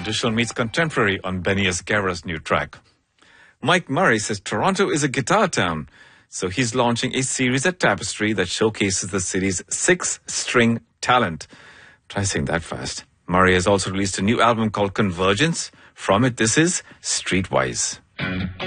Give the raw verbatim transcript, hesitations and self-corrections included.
Traditional meets contemporary on Benny Esguerra's new track. Mike Murray says Toronto is a guitar town, so he's launching a series at Tapestry that showcases the city's six-string talent. Try saying that fast. Murray has also released a new album called Convergence. From it, this is Streetwise.